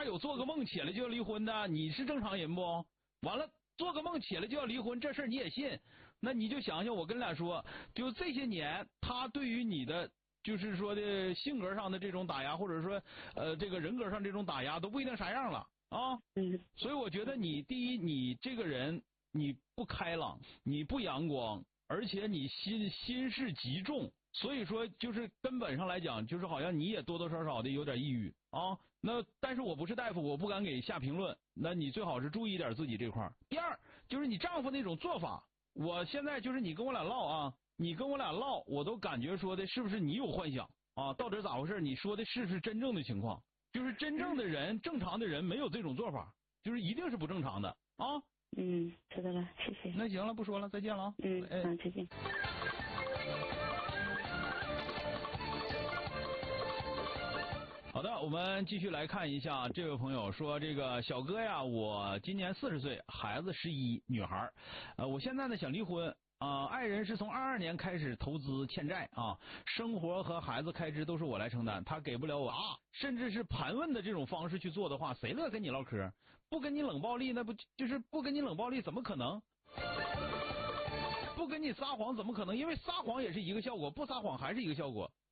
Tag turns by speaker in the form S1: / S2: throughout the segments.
S1: 哪有做个梦起来就要离婚的？你是正常人不？完了，做个梦起来就要离婚，这事儿你也信？那你就想想，我跟俩说，就这些年，他对于你的就是说的性格上的这种打压，或者说这个人格上这种打压，都不一定啥样了啊。所以我觉得你第一，你这个人你不开朗，你不阳光，而且你心事极重。所以说，就是根本上来讲，就是好像你也多多少少的有点抑郁啊。那但是我不是大夫，我不敢给下评论。那你最好是注意点自己这块儿。第二，就是你丈夫那种做法，我现在就是你跟我俩唠啊，你跟我俩唠，我都感觉说的是不是你有幻想啊？到底咋回事？你说的是真正的情况，就是真正的人，正常的人没有这种做法，就是一定是不正常的啊。
S2: 知道了，谢谢。
S1: 那行了，不说了，再见了啊。
S2: 再见。
S1: 好的，我们继续来看一下，这位朋友说，这个小哥呀，我今年40岁，孩子11，女孩，我现在呢想离婚爱人是从22年开始投资欠债啊，生活和孩子开支都是我来承担，他给不了我甚至是盘问的这种方式去做的话，谁乐跟你唠嗑？不跟你冷暴力，那不就是不跟你冷暴力，怎么可能？不跟你撒谎怎么可能？因为撒谎也是一个效果，不撒谎还是一个效果。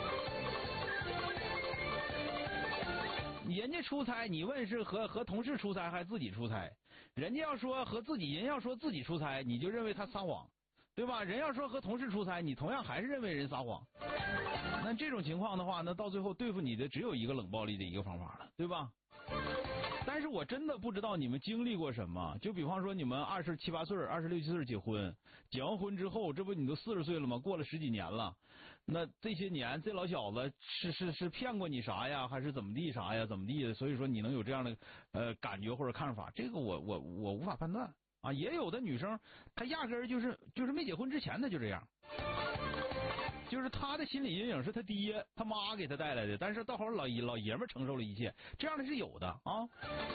S1: 人家出差，你问是和同事出差还是自己出差？人家要说和自己，人要说自己出差，你就认为他撒谎，对吧？人要说和同事出差，你同样还是认为人撒谎。那这种情况的话，那到最后对付你的只有一个冷暴力的一个方法了，对吧？但是我真的不知道你们经历过什么，就比方说你们27、8岁、26、7岁结婚，结完婚之后，这不你都40岁了吗？过了10几年了，那这些年这老小子是骗过你啥呀，还是怎么地啥呀，怎么地的？所以说你能有这样的感觉或者看法，这个我无法判断啊。也有的女生她压根儿就是没结婚之前她就这样。就是他的心理阴影是他爹他妈给他带来的，但是到后来老爷们承受了一切，这样的是有的啊。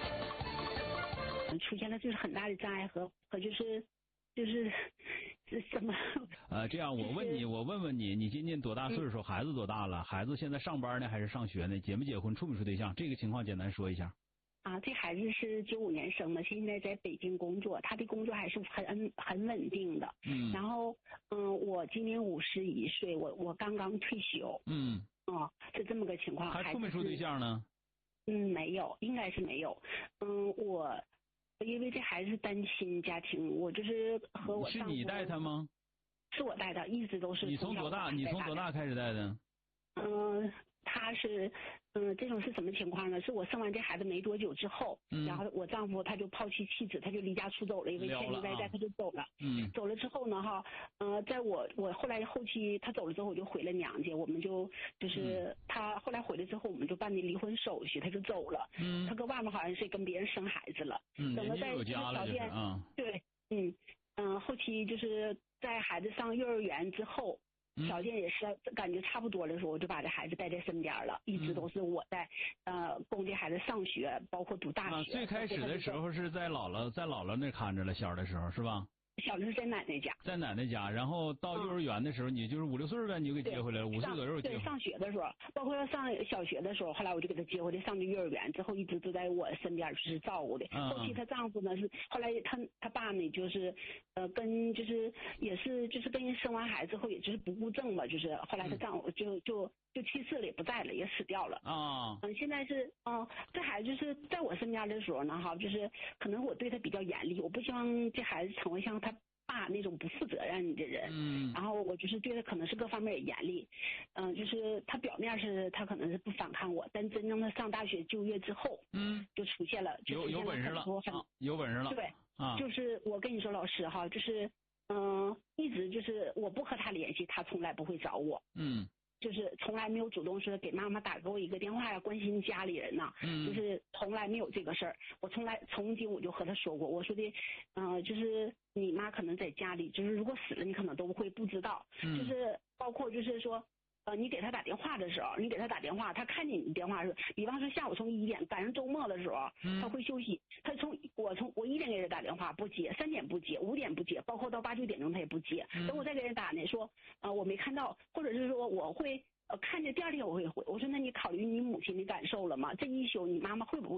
S2: 出现了就是很大的障碍和就是什么
S1: 这样我问问你，你今年多大岁数？孩子多大了？孩子现在上班呢还是上学呢？结没结婚？处没处对象？这个情况简单说一下。
S2: 这孩子是95年生的，现在在北京工作，他的工作还是很稳定的。然后我今年51岁，我刚刚退休。是这么个情况。
S1: 还处没处对象呢？
S2: 没有，应该是没有。我因为这孩子是单亲家庭，我就是和我丈夫。是
S1: 你带他吗？
S2: 是我带的，一直都是。
S1: 你从多大开始带的？
S2: 他是这种是什么情况呢？是我生完这孩子没多久之后，然后我丈夫他就抛弃妻子，他就离家出走了，因为欠债外债他就走了。走了之后呢在我后期他走了之后，我就回了娘家，我们就是他后来回来之后，我们就办的离婚手续，他就走了。他搁外面好像是跟别人生孩子了。等到在条件对后期就是在孩子上幼儿园之后。条件也是感觉差不多的时候，我就把这孩子带在身边了，一直都是我在供这孩子上学，包括读大学。
S1: 最开始的时候是在姥姥那看着了，小的时候是吧？
S2: 小的是在奶奶家。
S1: 在奶奶家，然后到幼儿园的时候，你就是5、6岁呗，你就给接回来了，5岁左右接回来。
S2: 对，上学的时候，包括上小学的时候，后来我就给他接回来，上的幼儿园之后，一直都在我身边就是照顾的。后期她丈夫呢是后来他爸呢就是跟就是也是就是跟人生完孩子后，也就是不顾正吧，就是后来她丈夫就去世了，也不在了，也死掉了现在是这孩子就是在我身边的时候呢就是可能我对他比较严厉，我不希望这孩子成为像他爸那种不负责任的人。然后我就是对他可能是各方面也严厉。就是他表面是他可能是不反抗我，但真正的上大学就业之后就出现了
S1: 有本事了有本事了。
S2: 对就是我跟你说老师就是一直就是我不和他联系，他从来不会找我。就是从来没有主动说给妈妈打给我一个电话呀，关心家里人呐。就是从来没有这个事儿。我从今我就和他说过，我说的就是你妈可能在家里，就是如果死了你可能都会不知道。就是包括就是说你给他打电话的时候，他看见你的电话是，比方说下午从1点赶上周末的时候，他会休息，我1点给他打电话不接，3点不接，5点不接，包括到8、9点钟他也不接。等我再给人打呢，说我没看到，或者是说我会看见第二天我会回。我说那你考虑你母亲的感受了吗？这一宿你妈妈会不会